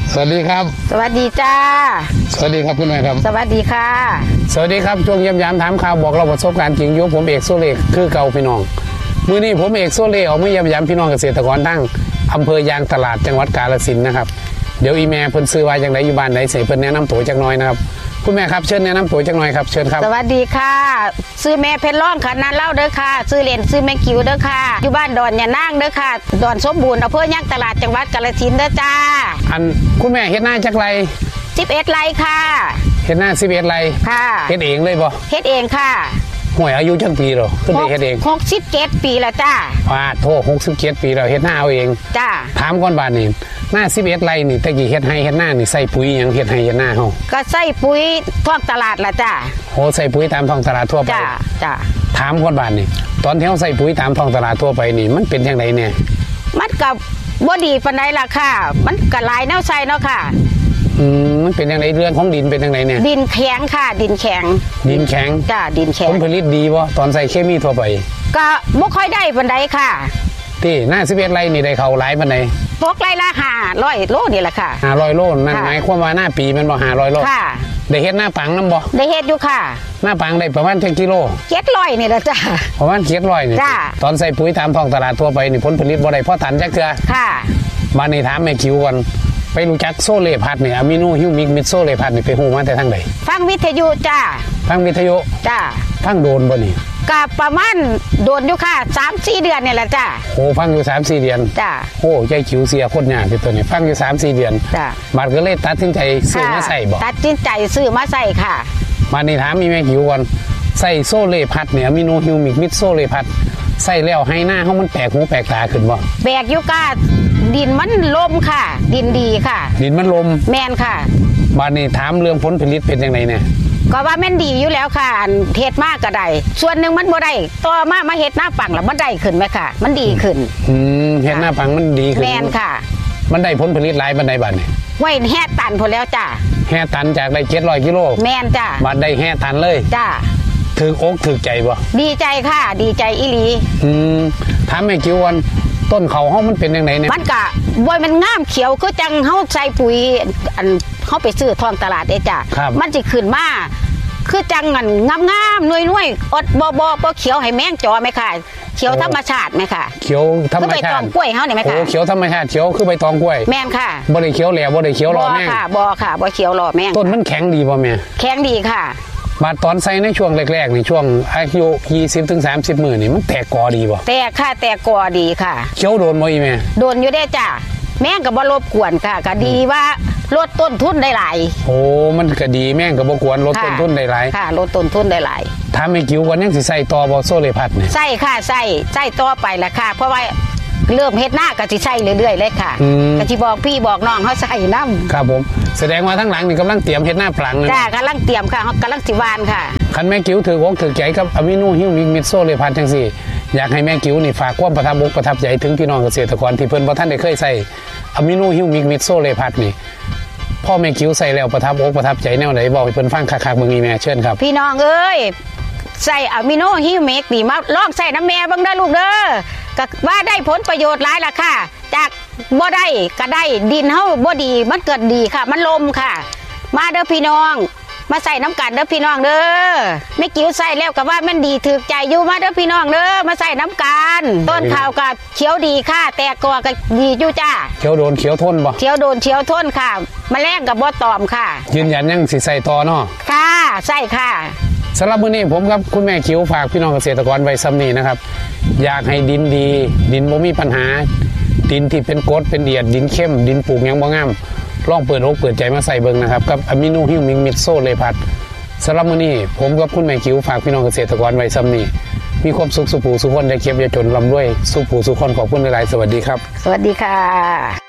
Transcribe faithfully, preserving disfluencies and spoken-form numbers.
สวัสดีครับสวัสดีจ้าสวัสดีครับคุณแม่ครับสวัสดีค่ะสวัสดีครับช่วงเยี่ยมยามถามข่าวบอกเราประสบการณ์จริงยุคผมเอกโซเล่คือเก่าพี่น้องมื้อนี้ผมเอกโซเล่ออกมาเยี่ยมยามพี่น้องเกษตรกรทั้งอำเภอยางตลาดจังหวัดกาฬสินธุ์นะครับเดี๋ยวอีแม่เพิ่นซื้อว่าอย่างไรอยู่บ้านไหนเสเพิ่นแนะนำตัวจักหน่อยนะครับคุณแม่ครับเชิญแนะนำตัวจักหน่อยครับเชิญครับสวัสดีค่ะซื้อแม่เพชรร้องค่ะนันเล่าเด้อค่ะซื้อเหรียญซื้อแม่กิ๋วเด้อค่ะอยู่บ้านดอนยะนางเด้อค่ะดอนสมบูรณ์อำเภอยางตลาดจังหวัดกาฬสินธุ์เด้อจ้าอันคุณแม่เฮ็ดหน้าจักไรสิบเอ็ดไร่ค่ะเฮ็ดหน้าสิบเอ็ดไร่ค่ะเฮ็ดเองเลยบ่เฮ็ดเองค่ะห่วยอายุจักปีหรอคือได้เฮ็ดเองหกสิบเจ็ดปีแล้วจ้าว่าโทษหกสิบเจ็ดปีแล้วเฮ็ดหน้าเอาเองจ้าถามก่อนบาดนี้หน้าสิบเอ็ดไร่นี่ตะกี้เฮ็ดให้เฮ็ดหน้านี่ใส่ปุ๋ยหยังเฮ็ดให้เฮ็ดหน้าเฮาก็ใส่ปุ๋ยท้องตลาดล่ะจ้าโหใส่ปุ๋ยตามท้องตลาดทั่วไปจ้าจ้าถามก่อนบาดนี้ตอนที่เฮาใส่ปุ๋ยตามท้องตลาดทั่วไปนี่มันเป็นจังไดแน่มันก็บ่ดีปานใดล่ะค่ะมันก็หลายแนวใส่เนาะค่ะอืมมันเป็นยังไงเรื่องของดินเป็นยังไงเนี่ยดินแข็งค่ะดินแข็งดินแข็งจ้าดินแข็งผลผลิตดีป่ะตอนใส่เคมีทั่วไปก็บ่ค่อยได้ปานใดค่ะที่หน้าสิบเอ็ดไร่นี่ได้เขาหลายปานใดพวกไร่ละห้าร้อยโลนี่แหละค่ะห้าร้อยโลนั่นหมายความว่าหน้าปีมันบ่ห้าร้อยโลค่ะได้เฮ็ดหน้าปังน้ำบ่ได้เฮ็ดอยู่ค่ะหน้าปังได้ประมาณเท่ากิโลเจ็ดร้อยนี่แหละจ้าประมาณเจ็ดร้อยนี่จ้าตอนใส่ปุ๋ยตามท้องตลาดทั่วไปนี่ผลผลิตบ่ได้พอทันจักเทื่อค่ะมาในถามแม่คิวก่อนไปรู้จักโซเลพัดเนี่ยอะมิโนฮิวมิกมิดโซเลพัดนี่ไปฮู้มาแต่ทางใดฟังวิทยุจ้าฟังวิทยุจ้าฟังโดนบ่นี่ก็ประมาณโดนอยู่ค่ะ สามสี่ เดือนนี่แหละจ้าโอ้ฟังอยู่ สามสี่ เดือนจ้าโอ้ใจคิวเสียโคตรยากที่ตัวนี้ฟังอยู่ สามสี่ เดือนจ้าบัดก็เลยตัดสินใจซื้อมาใส่บ่ตัดสินใจซื้อมาใส่ค่ะมานี่ถามมีแม่คิวก่อนใส่โซเลพัดเนี่ยอะมิโนฮิวมิกมิดโซเลพัดใส่แล้วให้หน้าเฮามันแปลกหูแปลกตาขึ้นบ่แปลกอยู่ก้าดินมันลมค่ะดินดีค่ะดินมันลมแม่นค่ะบัดนี้ถามเรื่องผลผลิตเป็นจังไดเนี่ยก็ว่าแม่นดีอยู่แล้วค่ะเฮ็ดมากก็ได้ส่วนหนึ่งมันบ่ได้ต่อมามาเฮ็ดหน้าปังแล้วมันได้ขึ้นไหมค่ะมันดีขึ้นอืมเฮ็ดหน้าปังมันดีขึ้นแม่นค่ะมันได้ผลผลิตหลายปานใดบัดนี้ไว้แห่ตันพอแล้วจ้าแห่ตันจากได้เจ็ดร้อยกิโลแม่นจ้าบัดได้แห่ตันเลยจ้าถึกอกถึกใจบ่ดีใจค่ะดีใจอีหลีอืมถามแม่คิวก่อนต้นเขาเฮามันเป็นจังไดเนี่ยมันก็บ่มันงามเขียวคือจังเฮาใส่ปุ๋ยอันเฮาไปซื้อท้องตลาดเด้จ้ามันสิขึ้นมาคือจังงันงามๆหน่วยๆอดบ่บ่บ่เขียวให้แมงจอไหมค่ะเขียวธรรมชาติไหมค่ะเขียวธรรมชาติคือใบตองกล้วยเฮานี่ไหมค่ะโอ้เขียวธรรมชาติเขียวคือใบตองกล้วยแม่นค่ะบ่ได้เขียวแหล่บ่ได้เขียวรอแม่บ่ค่ะบ่ค่ะบ่เขียวรอแม่ต้นมันแข็งดีบ่แม่แข็งดีค่ะบาดตอนใส่ในช่วงแรกๆนี่ช่วงอายุยี่สิบถึงสามสิบมื้อนี่มันแตกกอดีบ่แตกค่ะแตกกอดีค่ะเขียวโดนบ่อีแม่โดนอยู่ได้จ้ะแม่งก็บ่รบกวนค่ะก็ดีว่าลดต้นทุนได้หลายโอ้มันก็ดีแม่งก็บ่กวนลดต้นทุนได้หลายค่ะลดต้นทุนได้หลายถ้าไม่กิ้วก่อนยังสิใส่ต่อบ่โซเลพัดนี่ใส่ค่ะใส่ใส่ต่อไปละค่ะเพราะว่าเริ่มเฮ็ดหน้าก็สิใส่เรื่อยๆเลยค่ะก็สิบอกพี่บอกน้องเฮาใส่นำครับผมแสดงว่าทั้งหลังนี่กำลังเตรียมเฮ็ดหน้าปลังนะจ้ากำลังเตรียมค่ะเฮากำลังสิหว่านค่ะคันแม่กิ้วถืออกถือใจกับอะมิโนฮิวมิกมิดโซเลพัดจังซี่อยากให้แม่กิ้วนี่ฝากความประทับอกประทับใจถึงพี่น้องเกษตรกรที่เพิ่นบ่ทันได้เคยใส่อะมิโนฮิวมิกมิดโซเลพัดนี่พ่อแม่กิ้วใส่แล้วประทับอกประทับใจแนวไหนบอกให้เพิ่นฟังคักๆเบิ่งอีแม่เชิญครับพี่น้องเอ้ยใส่อะมิโนฮิวมิกนี่มาลองใส่น้ำแม่เบิ่งเด้อลูกเด้อก็ว่าได้ผลประโยชน์หลายล่ะค่ะจากบ่ได้ก็ได้ดินเฮาบ่ดีมันเกิดดีค่ะมันลมค่ะมาเด้อพี่น้องมาใส่น้ำกันเด้อพี่น้องเด้อไม่กิ้วใส่แล้วก็ว่ามันดีถูกใจอยู่มาเด้อพี่น้องเด้อมาใส่น้ำกันต้นข้าวก็เขียวดีค่ะแตกกอก็ดีอยู่จ้าเขียวโดนเขียวทนบ่เขียวโดนเขียวทนค่ะแมลงก็บ่ตอมค่ะยืนยันยังสิใส่ต่อเนาะค่ะใส่ค่ะสำหรับมื้อนี้ผมกับคุณแม่คิวฝากพี่น้องเกษตรกรไว้ซ้ำนี้นะครับอยากให้ดินดีดินบ่มีปัญหาดินที่เป็นกรดเป็นเดียดดินเข้มดินปลูกยังบ่งามลองเปิดอกเปิดใจมาใส่เบิ่งนะครับกับอะมิโนฮิวมิกมิดโซเลพัดสำหรับมื้อนี้ผมกับคุณแม่คิวฝากพี่น้องเกษตรกรไว้ซ้ำนี้มีความสุขสุขผู้สุขคนได้เก็บอย่าจนร่ำรวยสุขผู้สุขคนขอบคุณหลายๆสวัสดีครับสวัสดีค่ะ